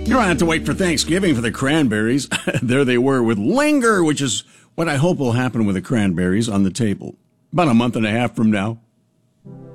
You don't have to wait for Thanksgiving for the cranberries. There they were with Linger, which is what I hope will happen with the cranberries on the table about a month and a half from now.